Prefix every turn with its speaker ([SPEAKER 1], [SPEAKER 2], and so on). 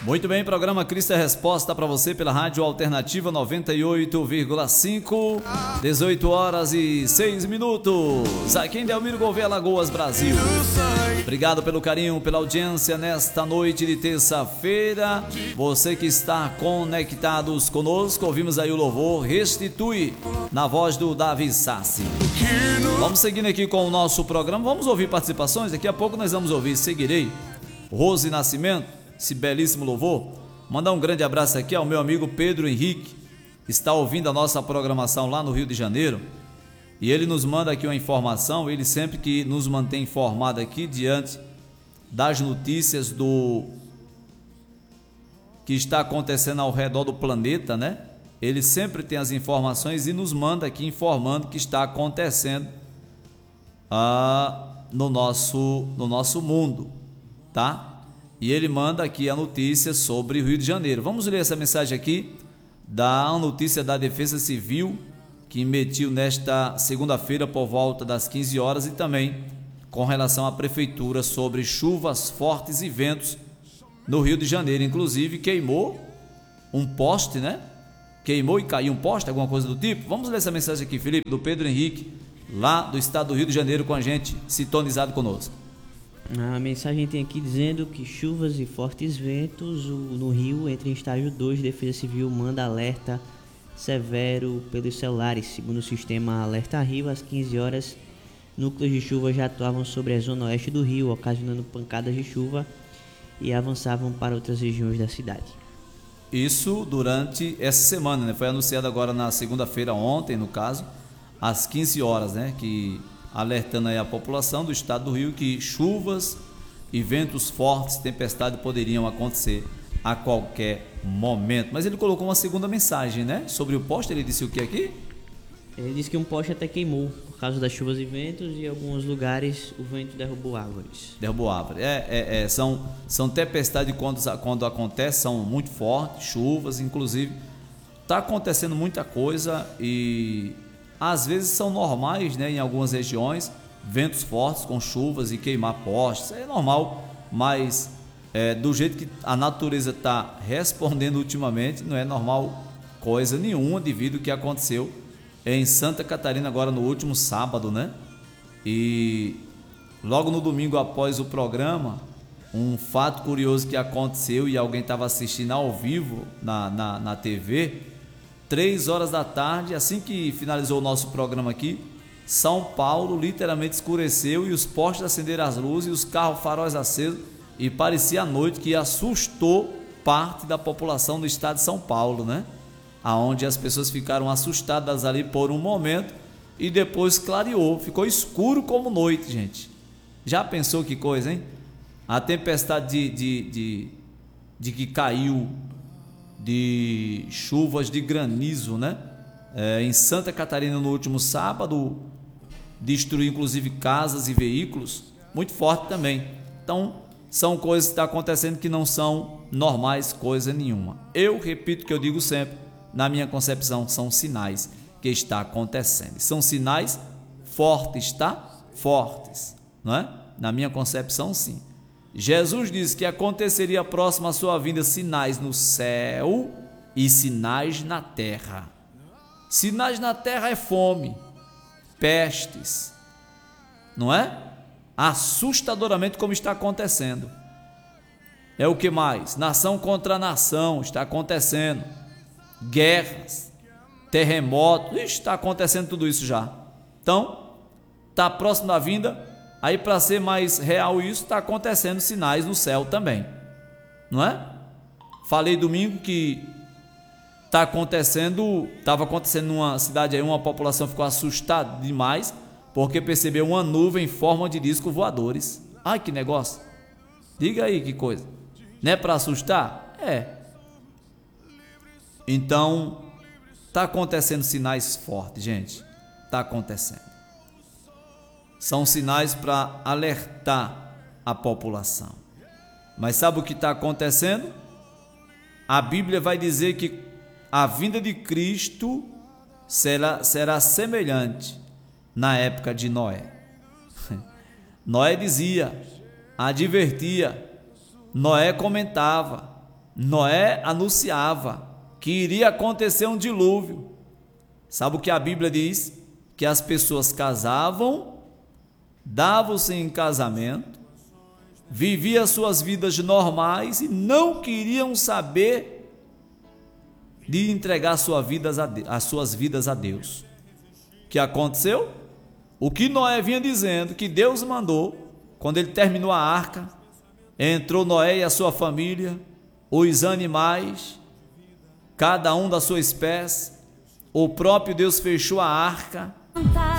[SPEAKER 1] Muito bem, programa Cristo é Resposta para você pela Rádio Alternativa 98,5, 18 horas e 6 minutos, aqui em Delmiro Gouveia, Alagoas, Brasil. Obrigado pelo carinho, pela audiência nesta noite de terça-feira. Você que está conectados conosco, ouvimos aí o louvor Restitui, na voz do Davi Sassi. Vamos seguindo aqui com o nosso programa, vamos ouvir participações, daqui a pouco nós vamos ouvir Seguirei, Rose Nascimento, esse belíssimo louvor. Mandar um grande abraço aqui ao meu amigo Pedro Henrique, que está ouvindo a nossa programação lá no Rio de Janeiro, e ele nos manda aqui uma informação. Ele sempre que nos mantém informado aqui diante das notícias do que está acontecendo ao redor do planeta, né? Ele sempre tem as informações e nos manda aqui informando que está acontecendo no nosso mundo, tá? E ele manda aqui a notícia sobre o Rio de Janeiro. Vamos ler essa mensagem aqui da notícia da Defesa Civil, que emitiu nesta segunda-feira por volta das 15 horas, e também com relação à Prefeitura sobre chuvas fortes e ventos no Rio de Janeiro. Inclusive queimou um poste, né? Queimou e caiu um poste, alguma coisa do tipo. Vamos ler essa mensagem aqui, Felipe, do Pedro Henrique, lá do estado do Rio de Janeiro, com a gente, sintonizado conosco.
[SPEAKER 2] A mensagem tem aqui dizendo que chuvas e fortes ventos no Rio entra em estágio 2. Defesa Civil manda alerta severo pelos celulares. Segundo o sistema Alerta Rio, às 15 horas, núcleos de chuva já atuavam sobre a zona oeste do Rio, ocasionando pancadas de chuva e avançavam para outras regiões da cidade.
[SPEAKER 1] Isso durante essa semana, né? Foi anunciado agora na segunda-feira, ontem no caso, às 15 horas, né? Que alertando aí a população do estado do Rio que chuvas e ventos fortes, tempestade poderiam acontecer a qualquer momento. Mas ele colocou uma segunda mensagem, né? Sobre o poste, ele disse o que aqui?
[SPEAKER 2] Ele disse que um poste até queimou por causa das chuvas e ventos, e em alguns lugares o vento derrubou árvores. Derrubou árvores.
[SPEAKER 1] São tempestades quando acontece, são muito fortes, chuvas, inclusive está acontecendo muita coisa e às vezes são normais, né, em algumas regiões, ventos fortes com chuvas e queimar postes, é normal, mas do jeito que a natureza está respondendo ultimamente, não é normal coisa nenhuma devido ao que aconteceu em Santa Catarina agora no último sábado, né? E logo no domingo após o programa, um fato curioso que aconteceu e alguém estava assistindo ao vivo na TV, 3 horas da tarde, assim que finalizou o nosso programa aqui, São Paulo literalmente escureceu e os postes acenderam as luzes e os carros faróis acesos, e parecia a noite que assustou parte da população do estado de São Paulo, né? Aonde as pessoas ficaram assustadas ali por um momento e depois clareou, ficou escuro como noite, gente. Já pensou que coisa, hein? A tempestade de que caiu, de chuvas de granizo, né? Em Santa Catarina no último sábado, destruiu inclusive casas e veículos, muito forte também. Então, são coisas que estão acontecendo que não são normais, coisa nenhuma. Eu repito o que eu digo sempre, na minha concepção, são sinais que está acontecendo. São sinais fortes, tá? Fortes, não é? Na minha concepção, sim. Jesus disse que aconteceria próximo à sua vinda sinais no céu e sinais na terra. Sinais na terra é fome, pestes, não é? Assustadoramente como está acontecendo. É o que mais? Nação contra nação está acontecendo. Guerras, terremotos, está acontecendo tudo isso já. Então, está próximo da vinda. Aí, para ser mais real isso, está acontecendo sinais no céu também, não é? Falei domingo que estava acontecendo numa cidade aí, uma população ficou assustada demais, porque percebeu uma nuvem em forma de discos voadores. Ai, que negócio! Diga aí que coisa. Não é para assustar? É. Então, está acontecendo sinais fortes, gente. Está acontecendo. São sinais para alertar a população. Mas sabe o que está acontecendo? A Bíblia vai dizer que a vinda de Cristo será semelhante na época de Noé. Noé dizia, advertia, Noé comentava, Noé anunciava que iria acontecer um dilúvio. Sabe o que a Bíblia diz? Que as pessoas casavam, davam-se em casamento, viviam suas vidas normais e não queriam saber de entregar as suas vidas a Deus. O que aconteceu? O que Noé vinha dizendo, que Deus mandou, quando ele terminou a arca, entrou Noé e a sua família, os animais, cada um da sua espécie, o próprio Deus fechou a arca.